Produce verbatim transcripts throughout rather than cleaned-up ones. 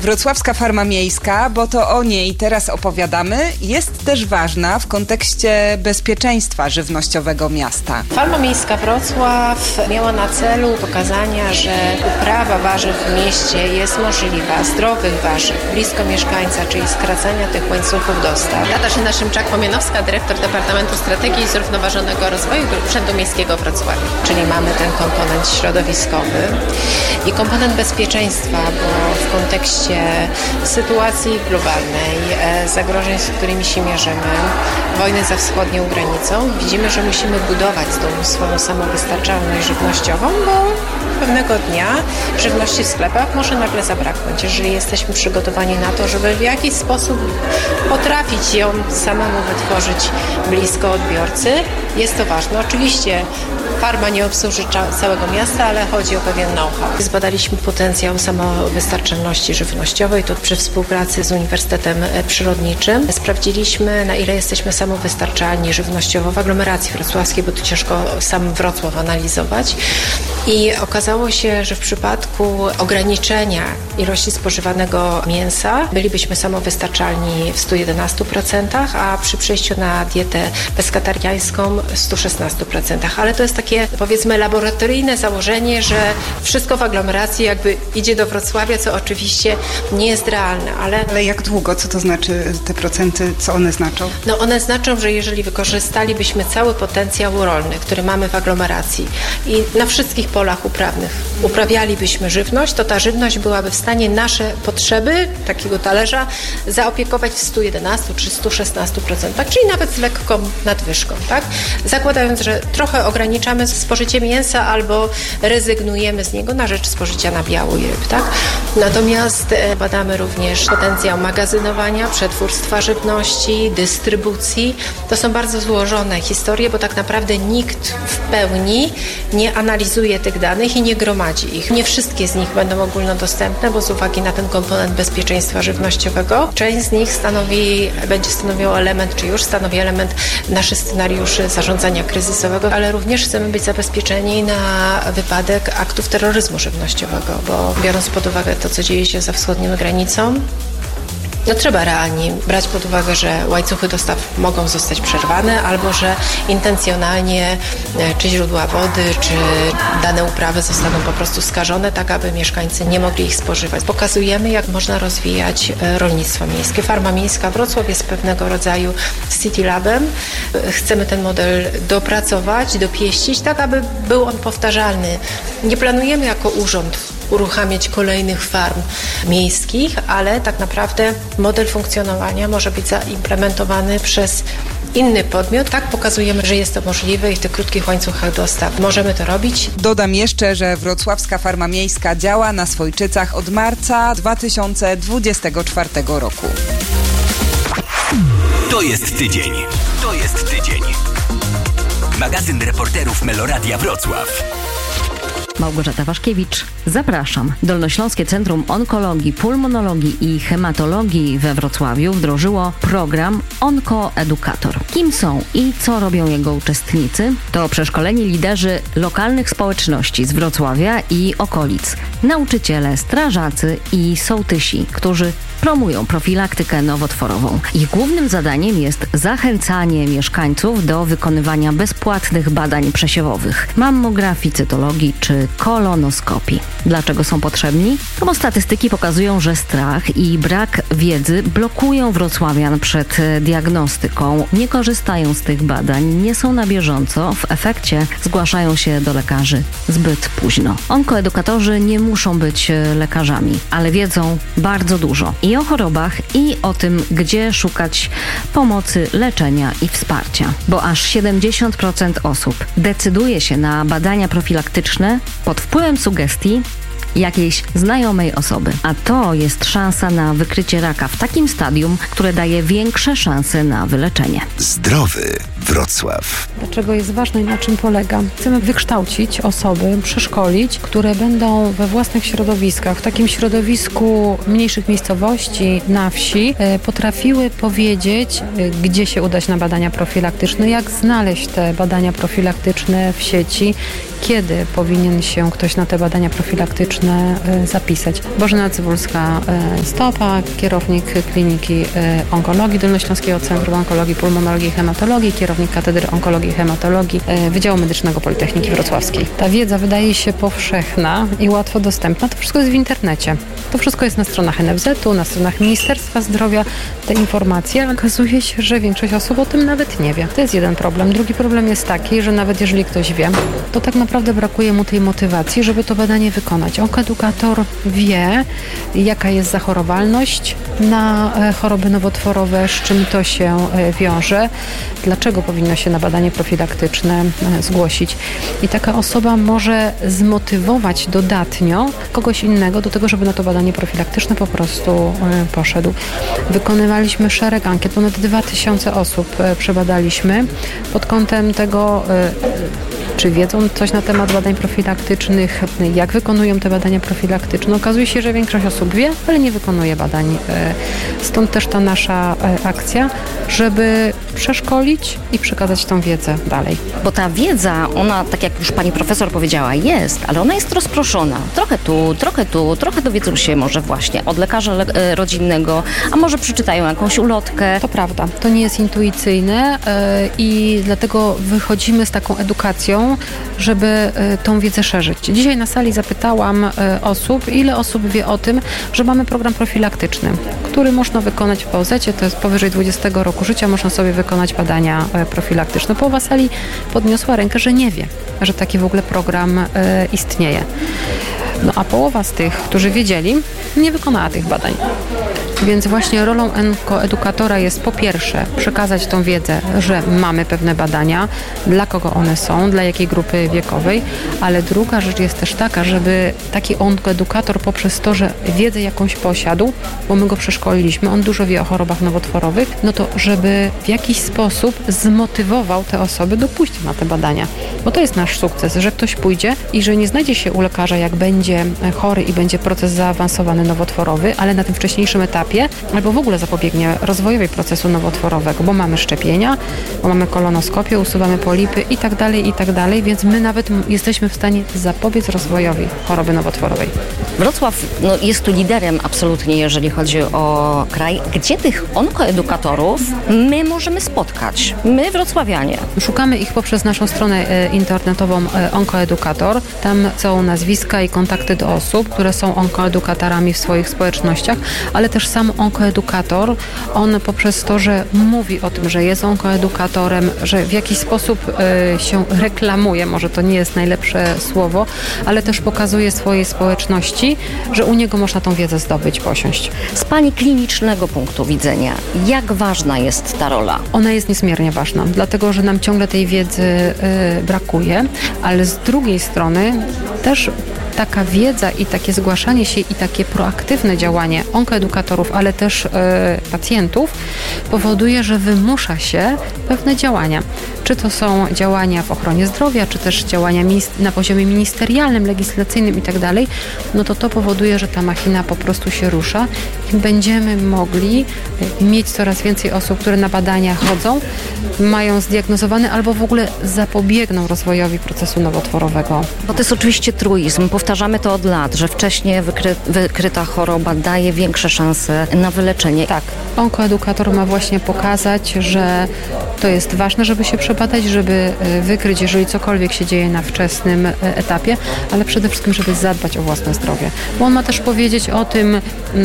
Wrocławska Farma Miejska, bo to o niej teraz opowiadamy, jest też ważna w kontekście bezpieczeństwa żywnościowego miasta. Farma Miejska Wrocław miała na celu pokazania, że uprawa warzyw w mieście jest możliwa, zdrowych warzyw, blisko mieszkańca, czyli skracania tych łańcuchów dostaw. Natasza Szymczak-Pomianowska, dyrektor Departamentu Strategii i Zrównoważonego Rozwoju Urzędu Miejskiego Wrocławia. Czyli mamy ten komponent środowiskowy i komponent bezpieczeństwa, bo w kontekście sytuacji globalnej, zagrożeń, z którymi się mierzymy, wojny za wschodnią granicą, widzimy, że musimy budować tą swoją samowystarczalność żywnościową, bo pewnego dnia żywności w sklepach może nagle zabraknąć. Jeżeli jesteśmy przygotowani na to, żeby w jakiś sposób potrafić ją samemu wytworzyć blisko odbiorcy, jest to ważne. Oczywiście farma nie obsłuży całego miasta, ale chodzi o pewien know-how. Zbadaliśmy potencjał samowystarczalności żywnościowej, to przy współpracy z Uniwersytetem Przyrodniczym. Sprawdziliśmy, na ile jesteśmy samowystarczalni żywnościowo w aglomeracji wrocławskiej, bo to ciężko sam Wrocław analizować. I okazało się, że w przypadku ograniczenia ilości spożywanego mięsa bylibyśmy samowystarczalni w stu jedenastu procentach, a przy przejściu na dietę wegetariańską w stu szesnastu procentach. Ale to jest takie, powiedzmy, laboratoryjne założenie, że wszystko w aglomeracji jakby idzie do Wrocławia, co oczywiście nie jest realne. Ale, ale jak długo? Co to znaczy te procenty? Co one znaczą? No one znaczą, że jeżeli wykorzystalibyśmy cały potencjał rolny, który mamy w aglomeracji i na wszystkich polach uprawnych uprawialibyśmy żywność, to ta żywność byłaby w stanie nasze potrzeby takiego talerza zaopiekować w stu jedenastu czy stu szesnastu procentach, czyli nawet z lekką nadwyżką, tak? Zakładając, że trochę ograniczamy spożycie mięsa albo rezygnujemy z niego na rzecz spożycia nabiału i ryb, tak? Natomiast badamy również potencjał magazynowania, przetwórstwa żywności, dystrybucji. To są bardzo złożone historie, bo tak naprawdę nikt w pełni nie analizuje tych danych i nie gromadzi ich. Nie wszystkie z nich będą ogólnodostępne, bo z uwagi na ten komponent bezpieczeństwa żywnościowego, część z nich stanowi, będzie stanowił element, czy już stanowi element naszych scenariuszy zarządzania kryzysowego, ale również chcemy być zabezpieczeni na wypadek aktów terroryzmu żywnościowego, bo biorąc pod uwagę to, co dzieje się za wschodnią granicą, no trzeba realnie brać pod uwagę, że łańcuchy dostaw mogą zostać przerwane albo że intencjonalnie czy źródła wody, czy dane uprawy zostaną po prostu skażone, tak aby mieszkańcy nie mogli ich spożywać. Pokazujemy, jak można rozwijać rolnictwo miejskie. Farma Miejska Wrocław jest pewnego rodzaju City Labem. Chcemy ten model dopracować, dopieścić, tak aby był on powtarzalny. Nie planujemy jako urząd uruchamiać kolejnych farm miejskich, ale tak naprawdę model funkcjonowania może być zaimplementowany przez inny podmiot. Tak pokazujemy, że jest to możliwe i w tych krótkich łańcuchach dostaw możemy to robić. Dodam jeszcze, że Wrocławska Farma Miejska działa na Swojczycach od marca dwa tysiące dwudziestego czwartego roku. To jest tydzień. To jest tydzień. Magazyn reporterów Meloradia Wrocław. Małgorzata Waszkiewicz. Zapraszam. Dolnośląskie Centrum Onkologii, Pulmonologii i Hematologii we Wrocławiu wdrożyło program Onkoedukator. Kim są i co robią jego uczestnicy? To przeszkoleni liderzy lokalnych społeczności z Wrocławia i okolic, nauczyciele, strażacy i sołtysi, którzy promują profilaktykę nowotworową. Ich głównym zadaniem jest zachęcanie mieszkańców do wykonywania bezpłatnych badań przesiewowych, mammografii, cytologii czy kolonoskopii. Dlaczego są potrzebni? No bo statystyki pokazują, że strach i brak wiedzy blokują wrocławian przed diagnostyką, nie korzystają z tych badań, nie są na bieżąco, w efekcie zgłaszają się do lekarzy zbyt późno. Onkoedukatorzy nie muszą być lekarzami, ale wiedzą bardzo dużo i o chorobach, i o tym, gdzie szukać pomocy, leczenia i wsparcia. Bo aż siedemdziesiąt procent osób decyduje się na badania profilaktyczne pod wpływem sugestii jakiejś znajomej osoby. A to jest szansa na wykrycie raka w takim stadium, które daje większe szanse na wyleczenie. Zdrowy, Wrocław. Dlaczego jest ważne i na czym polega? Chcemy wykształcić osoby, przeszkolić, które będą we własnych środowiskach, w takim środowisku mniejszych miejscowości, na wsi, potrafiły powiedzieć, gdzie się udać na badania profilaktyczne, jak znaleźć te badania profilaktyczne w sieci, kiedy powinien się ktoś na te badania profilaktyczne zapisać. Bożena Cybulska-Stopa, kierownik Kliniki Onkologii Dolnośląskiego Centrum Onkologii, Pulmonologii i Hematologii, kierownik Katedry Onkologii i Hematologii Wydziału Medycznego Politechniki Wrocławskiej. Ta wiedza wydaje się powszechna i łatwo dostępna. To wszystko jest w internecie. To wszystko jest na stronach N F Z u, na stronach Ministerstwa Zdrowia. Te informacje, okazuje się, że większość osób o tym nawet nie wie. To jest jeden problem. Drugi problem jest taki, że nawet jeżeli ktoś wie, to tak naprawdę brakuje mu tej motywacji, żeby to badanie wykonać. Onkoedukator wie, jaka jest zachorowalność na choroby nowotworowe, z czym to się wiąże, dlaczego powinno się na badanie profilaktyczne zgłosić. I taka osoba może zmotywować dodatnio kogoś innego do tego, żeby na to badanie profilaktyczne po prostu poszedł. Wykonywaliśmy szereg ankiet, ponad dwa tysiące osób przebadaliśmy pod kątem tego, czy wiedzą coś na temat badań profilaktycznych, jak wykonują te badania profilaktyczne. Okazuje się, że większość osób wie, ale nie wykonuje badań. Stąd też ta nasza akcja, żeby przeszkolić i przekazać tą wiedzę dalej. Bo ta wiedza, ona, tak jak już pani profesor powiedziała, jest, ale ona jest rozproszona. Trochę tu, trochę tu, trochę dowiedzą się może właśnie od lekarza le- rodzinnego, a może przeczytają jakąś ulotkę. To prawda, to nie jest intuicyjne yy, i dlatego wychodzimy z taką edukacją, żeby yy, tą wiedzę szerzyć. Dzisiaj na sali zapytałam yy, osób, ile osób wie o tym, że mamy program profilaktyczny, który można wykonać w P O Z-cie, to jest powyżej dwudziestego roku życia, można sobie wykonać badania yy, profilaktyczne. Połowa sali podniosła rękę, że nie wie, że taki w ogóle program yy, istnieje. No a połowa z tych, którzy wiedzieli, nie wykonała tych badań. Więc właśnie rolą onkoedukatora jest po pierwsze przekazać tą wiedzę, że mamy pewne badania, dla kogo one są, dla jakiej grupy wiekowej, ale druga rzecz jest też taka, żeby taki onkoedukator poprzez to, że wiedzę jakąś posiadł, bo my go przeszkoliliśmy, on dużo wie o chorobach nowotworowych, no to żeby w jakiś sposób zmotywował te osoby do pójścia na te badania. Bo to jest nasz sukces, że ktoś pójdzie i że nie znajdzie się u lekarza, jak będzie chory i będzie proces zaawansowany nowotworowy, ale na tym wcześniejszym etapie albo w ogóle zapobiegnie rozwojowi procesu nowotworowego, bo mamy szczepienia, bo mamy kolonoskopię, usuwamy polipy i tak dalej, i tak dalej, więc my nawet jesteśmy w stanie zapobiec rozwojowi choroby nowotworowej. Wrocław no, jest tu liderem absolutnie, jeżeli chodzi o kraj. Gdzie tych onkoedukatorów my możemy spotkać? My, wrocławianie. Szukamy ich poprzez naszą stronę internetową Onkoedukator. Tam są nazwiska i kontakty do osób, które są onkoedukatorami w swoich społecznościach, ale też sam onkoedukator, on poprzez to, że mówi o tym, że jest onkoedukatorem, że w jakiś sposób y, się reklamuje, może to nie jest najlepsze słowo, ale też pokazuje swojej społeczności, że u niego można tą wiedzę zdobyć, posiąść. Z pani klinicznego punktu widzenia, jak ważna jest ta rola? Ona jest niezmiernie ważna, dlatego, że nam ciągle tej wiedzy y, brakuje, ale z drugiej strony też taka wiedza i takie zgłaszanie się i takie proaktywne działanie onkoedukatorów, ale też y, pacjentów powoduje, że wymusza się pewne działania. Czy to są działania w ochronie zdrowia, czy też działania na poziomie ministerialnym, legislacyjnym i tak dalej, no to to powoduje, że ta machina po prostu się rusza i będziemy mogli mieć coraz więcej osób, które na badania chodzą, mają zdiagnozowane albo w ogóle zapobiegną rozwojowi procesu nowotworowego. Bo to jest oczywiście truizm. Powtarzamy to od lat, że wcześniej wykry, wykryta choroba daje większe szanse na wyleczenie. Tak. Onkoedukator ma właśnie pokazać, że to jest ważne, żeby się przebadać, żeby wykryć, jeżeli cokolwiek się dzieje na wczesnym etapie, ale przede wszystkim, żeby zadbać o własne zdrowie. Bo on ma też powiedzieć o tym,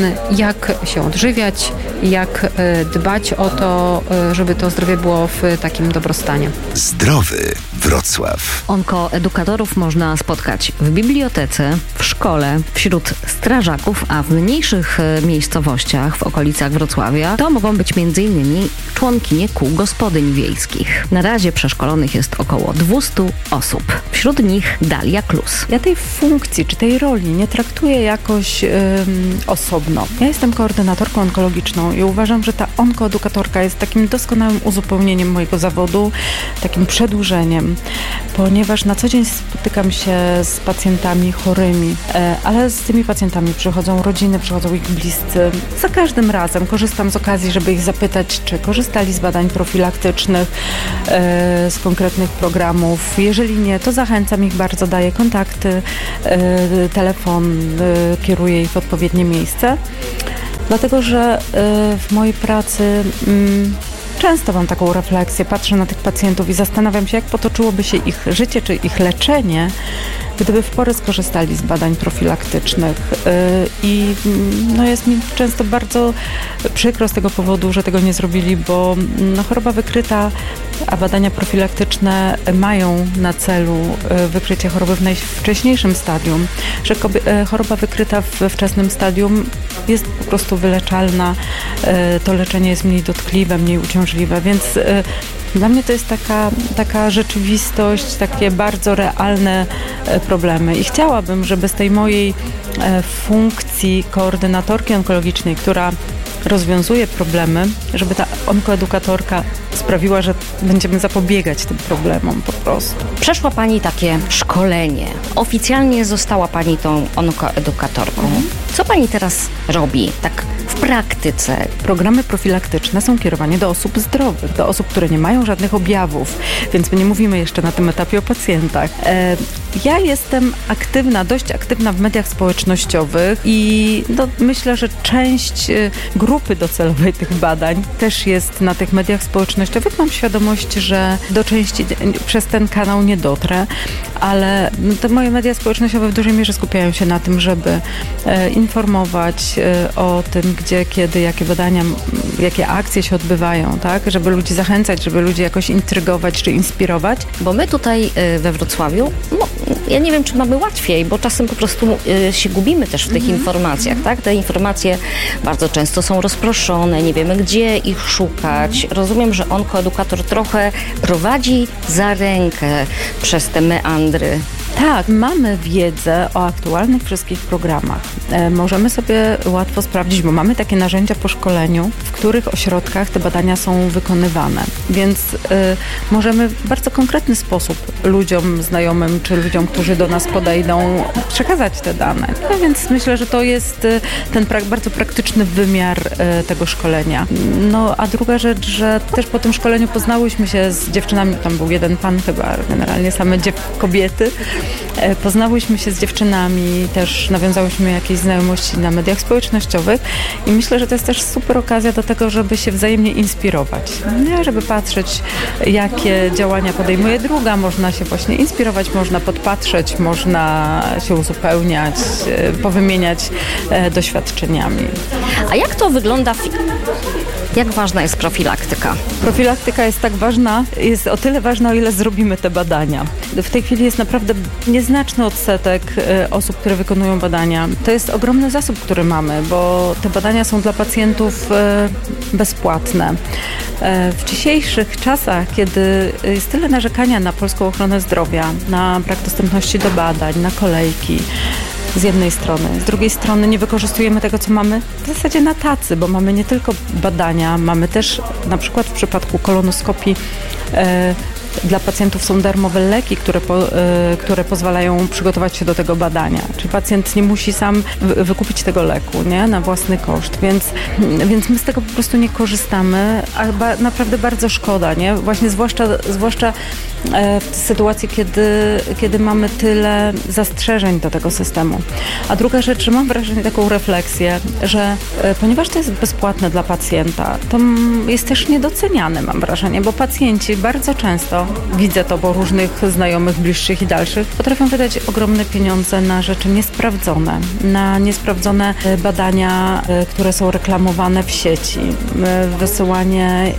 jak się odżywiać, jak dbać o to, żeby to zdrowie było w takim dobrostanie. Zdrowy Wrocław. Onkoedukatorów można spotkać w bibliotece, w szkole, wśród strażaków, a w mniejszych miejscowościach w okolicach Wrocławia to mogą być między innymi członkinie kół gospodyń szpitali wiejskich. Na razie przeszkolonych jest około dwieście osób. Wśród nich Dalia Klus. Ja tej funkcji czy tej roli nie traktuję jakoś ym, osobno. Ja jestem koordynatorką onkologiczną i uważam, że ta onkoedukatorka jest takim doskonałym uzupełnieniem mojego zawodu, takim przedłużeniem, ponieważ na co dzień spotykam się z pacjentami chorymi, e, ale z tymi pacjentami przychodzą rodziny, przychodzą ich bliscy. Za każdym razem korzystam z okazji, żeby ich zapytać, czy korzystali z badań profilaktycznych, e, z konkretnych programów. Jeżeli nie, to zachęcam ich bardzo, daję kontakty, e, telefon, e, kieruję ich w odpowiednie miejsce. Dlatego, że e, w mojej pracy mm, często mam taką refleksję, patrzę na tych pacjentów i zastanawiam się, jak potoczyłoby się ich życie czy ich leczenie, gdyby w porę skorzystali z badań profilaktycznych. I no jest mi często bardzo przykro z tego powodu, że tego nie zrobili, bo no choroba wykryta, a badania profilaktyczne mają na celu wykrycie choroby w najwcześniejszym stadium, że choroba wykryta we wczesnym stadium jest po prostu wyleczalna, to leczenie jest mniej dotkliwe, mniej uciążliwe, więc dla mnie to jest taka, taka rzeczywistość, takie bardzo realne problemy i chciałabym, żeby z tej mojej funkcji koordynatorki onkologicznej, która rozwiązuje problemy, żeby ta onkoedukatorka sprawiła, że będziemy zapobiegać tym problemom po prostu. Przeszła Pani takie szkolenie. Oficjalnie została Pani tą onkoedukatorką. Mhm. Co Pani teraz robi tak w praktyce? Programy profilaktyczne są kierowane do osób zdrowych, do osób, które nie mają żadnych objawów, więc my nie mówimy jeszcze na tym etapie o pacjentach. E, ja jestem aktywna, dość aktywna w mediach społecznościowych i no, myślę, że część e, grupy docelowej tych badań też jest na tych mediach społecznościowych. Mam świadomość, że do części przez ten kanał nie dotrę, ale te moje media społecznościowe w dużej mierze skupiają się na tym, żeby e, informować e, o tym, gdzie, kiedy, jakie badania, jakie akcje się odbywają, tak? Żeby ludzi zachęcać, żeby ludzi jakoś intrygować czy inspirować. Bo my tutaj we Wrocławiu, no, ja nie wiem, czy mamy łatwiej, bo czasem po prostu się gubimy też w tych mm-hmm. informacjach, tak? Te informacje bardzo często są rozproszone, nie wiemy, gdzie ich szukać. Rozumiem, że onkoedukator trochę prowadzi za rękę przez te meandry. Tak, mamy wiedzę o aktualnych wszystkich programach. E, możemy sobie łatwo sprawdzić, bo mamy takie narzędzia po szkoleniu, w których ośrodkach te badania są wykonywane. Więc e, możemy w bardzo konkretny sposób ludziom, znajomym czy ludziom, którzy do nas podejdą, przekazać te dane. No, więc myślę, że to jest e, ten pra- bardzo praktyczny wymiar e, tego szkolenia. No a druga rzecz, że też po tym szkoleniu poznałyśmy się z dziewczynami, tam był jeden pan chyba, generalnie same dziew- kobiety, poznałyśmy się z dziewczynami, też nawiązałyśmy jakieś znajomości na mediach społecznościowych i myślę, że to jest też super okazja do tego, żeby się wzajemnie inspirować, nie? Żeby patrzeć, jakie działania podejmuje druga, można się właśnie inspirować, można podpatrzeć, można się uzupełniać, powymieniać doświadczeniami. A jak to wygląda? W... Jak ważna jest profilaktyka? Profilaktyka jest tak ważna, jest o tyle ważna, o ile zrobimy te badania. W tej chwili jest naprawdę nieznaczny odsetek osób, które wykonują badania. To jest ogromny zasób, który mamy, bo te badania są dla pacjentów bezpłatne. W dzisiejszych czasach, kiedy jest tyle narzekania na polską ochronę zdrowia, na brak dostępności do badań, na kolejki, z jednej strony. Z drugiej strony nie wykorzystujemy tego, co mamy w zasadzie na tacy, bo mamy nie tylko badania, mamy też na przykład w przypadku kolonoskopii e, dla pacjentów są darmowe leki, które, po, e, które pozwalają przygotować się do tego badania. Czyli pacjent nie musi sam w, wykupić tego leku, nie? Na własny koszt, więc, więc my z tego po prostu nie korzystamy, a ba, naprawdę bardzo szkoda, nie? Właśnie zwłaszcza, zwłaszcza e, w sytuacji, kiedy, kiedy mamy tyle zastrzeżeń do tego systemu. A druga rzecz, że mam wrażenie, taką refleksję, że e, ponieważ to jest bezpłatne dla pacjenta, to m, jest też niedoceniane, mam wrażenie, bo pacjenci bardzo często, widzę to po różnych znajomych, bliższych i dalszych, potrafią wydać ogromne pieniądze na rzeczy niesprawdzone, na niesprawdzone badania, które są reklamowane w sieci, wysyłanie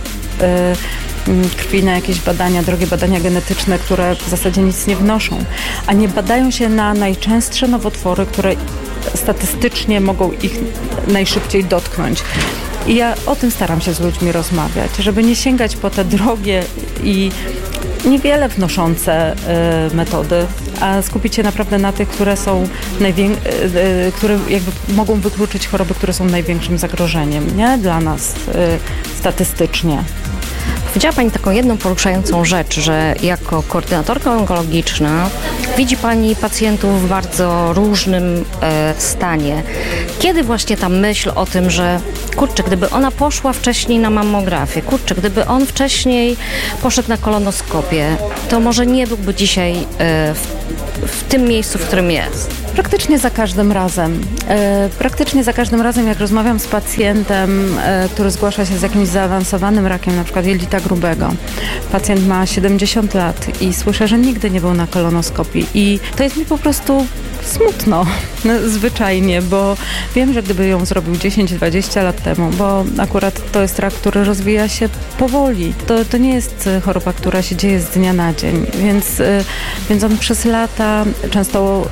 krwi na jakieś badania, drogie badania genetyczne, które w zasadzie nic nie wnoszą, a nie badają się na najczęstsze nowotwory, które statystycznie mogą ich najszybciej dotknąć. I ja o tym staram się z ludźmi rozmawiać, żeby nie sięgać po te drogie i niewiele wnoszące y, metody, a skupić się naprawdę na tych, które są najwię- y, y, które jakby mogą wykluczyć choroby, które są największym zagrożeniem, nie? Dla nas y, statystycznie. Powiedziała Pani taką jedną poruszającą rzecz, że jako koordynatorka onkologiczna widzi Pani pacjentów w bardzo różnym e, stanie. Kiedy właśnie ta myśl o tym, że kurczę, gdyby ona poszła wcześniej na mammografię, kurczę, gdyby on wcześniej poszedł na kolonoskopię, to może nie byłby dzisiaj e, w, w tym miejscu, w którym jest. Praktycznie za każdym razem. E, praktycznie za każdym razem, jak rozmawiam z pacjentem, e, który zgłasza się z jakimś zaawansowanym rakiem, na przykład jelita grubego. Pacjent ma siedemdziesiąt lat i słyszę, że nigdy nie był na kolonoskopii i to jest mi po prostu smutno, zwyczajnie, bo wiem, że gdyby ją zrobił dziesięć dwadzieścia lat temu, bo akurat to jest rak, który rozwija się powoli. To, to nie jest choroba, która się dzieje z dnia na dzień, więc, więc on przez lata, często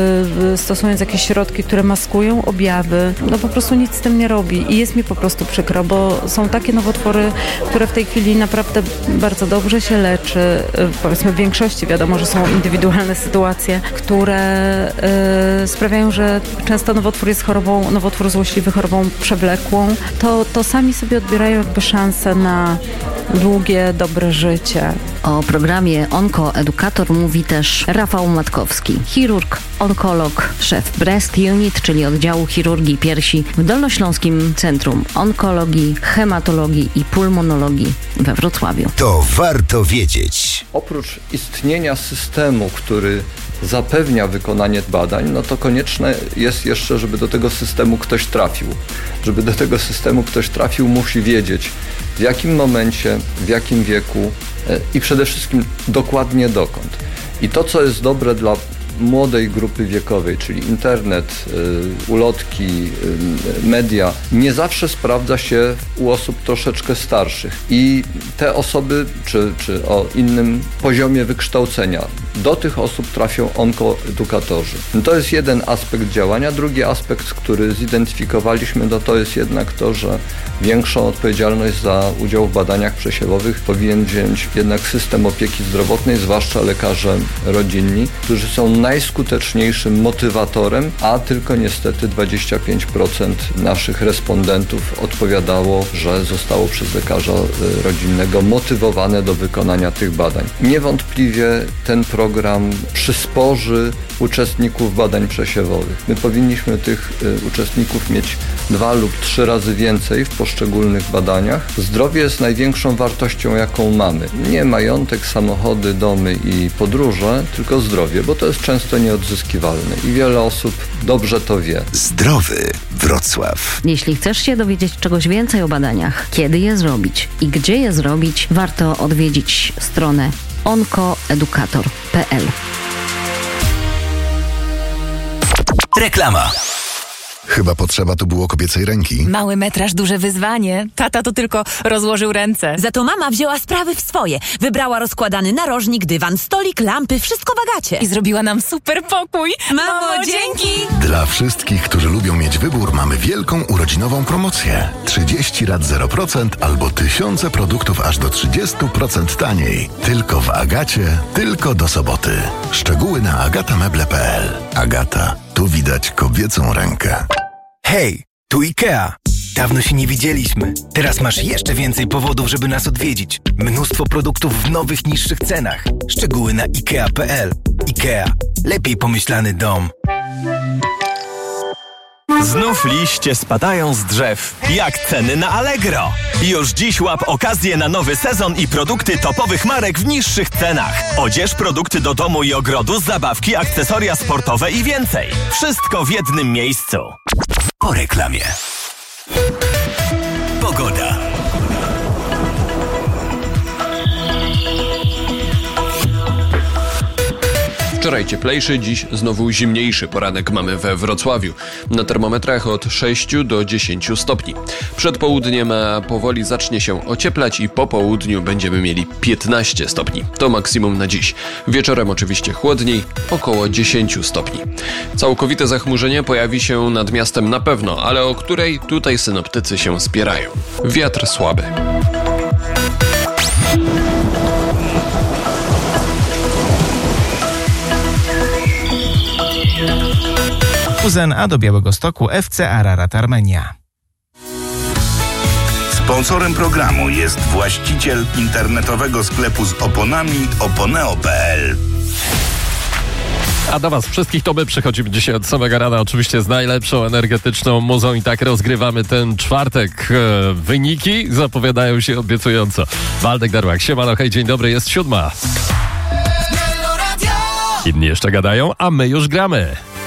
y, stosując jakieś środki, które maskują objawy, no po prostu nic z tym nie robi i jest mi po prostu przykro, bo są takie nowotwory, które w tej chwili naprawdę bardzo dobrze się leczy. Powiedzmy w większości, wiadomo, że są indywidualne sytuacje, które y, sprawiają, że często nowotwór jest chorobą, nowotwór złośliwy chorobą przewlekłą, to, to sami sobie odbierają jakby szansę na długie, dobre życie. O programie Onkoedukator mówi też Rafał Matkowski, chirurg, onkolog, szef Breast Unit, czyli oddziału chirurgii piersi w Dolnośląskim Centrum Onkologii, Hematologii i Pulmonologii we Wrocławiu. To warto wiedzieć. Oprócz istnienia systemu, który zapewnia wykonanie badań, no to konieczne jest jeszcze, żeby do tego systemu ktoś trafił. Żeby do tego systemu ktoś trafił, musi wiedzieć, w jakim momencie, w jakim wieku i przede wszystkim dokładnie dokąd. I to, co jest dobre dla młodej grupy wiekowej, czyli internet, y, ulotki, y, media, nie zawsze sprawdza się u osób troszeczkę starszych. I te osoby, czy, czy o innym poziomie wykształcenia, do tych osób trafią onkoedukatorzy. To jest jeden aspekt działania. Drugi aspekt, który zidentyfikowaliśmy, no to jest jednak to, że większą odpowiedzialność za udział w badaniach przesiewowych powinien wziąć jednak system opieki zdrowotnej, zwłaszcza lekarze rodzinni, którzy są najskuteczniejszym motywatorem, a tylko niestety dwadzieścia pięć procent naszych respondentów odpowiadało, że zostało przez lekarza rodzinnego motywowane do wykonania tych badań. Niewątpliwie ten program przysporzy uczestników badań przesiewowych. My powinniśmy tych uczestników mieć dwa lub trzy razy więcej w poszczególnych badaniach. Zdrowie jest największą wartością, jaką mamy. Nie majątek, samochody, domy i podróże, tylko zdrowie, bo to jest często nieodzyskiwalne i wiele osób dobrze to wie. Zdrowy Wrocław. Jeśli chcesz się dowiedzieć czegoś więcej o badaniach, kiedy je zrobić i gdzie je zrobić, warto odwiedzić stronę onkoedukator kropka p l. Reklama. Chyba potrzeba tu było kobiecej ręki. Mały metraż, duże wyzwanie. Tata to tylko rozłożył ręce. Za to mama wzięła sprawy w swoje. Wybrała rozkładany narożnik, dywan, stolik, lampy, wszystko w Agacie. I zrobiła nam super pokój. Mamo, Mamo dzięki! Dla wszystkich, którzy lubią mieć wybór, mamy wielką urodzinową promocję. trzydzieści lat zero procent albo tysiące produktów aż do trzydzieści procent taniej. Tylko w Agacie, tylko do soboty. Szczegóły na agatameble kropka p l. Agata, tu widać kobiecą rękę. Hej, tu IKEA. Dawno się nie widzieliśmy. Teraz masz jeszcze więcej powodów, żeby nas odwiedzić. Mnóstwo produktów w nowych, niższych cenach. Szczegóły na ikea kropka p l. IKEA. Lepiej pomyślany dom. Znów liście spadają z drzew, jak ceny na Allegro. Już dziś łap okazję na nowy sezon i produkty topowych marek w niższych cenach. Odzież, produkty do domu i ogrodu, zabawki, akcesoria sportowe i więcej. Wszystko w jednym miejscu. Po reklamie. Pogoda. Wczoraj cieplejszy, dziś znowu zimniejszy poranek mamy we Wrocławiu. Na termometrach od sześciu do dziesięciu stopni. Przed południem powoli zacznie się ocieplać i po południu będziemy mieli piętnaście stopni. To maksimum na dziś. Wieczorem oczywiście chłodniej, około dziesięciu stopni. Całkowite zachmurzenie pojawi się nad miastem na pewno, ale o której tutaj synoptycy się spierają. Wiatr słaby. Uzen, a do Białegostoku F C Ararat Armenia. Sponsorem programu jest właściciel internetowego sklepu z oponami oponeo kropka p l. A do was wszystkich to my przychodzimy dzisiaj od samego rana, oczywiście z najlepszą energetyczną muzą i tak rozgrywamy ten czwartek. E, wyniki zapowiadają się obiecująco. Waldek Darłak, siemano, hej, dzień dobry, jest siódma. Inni jeszcze gadają, a my już gramy.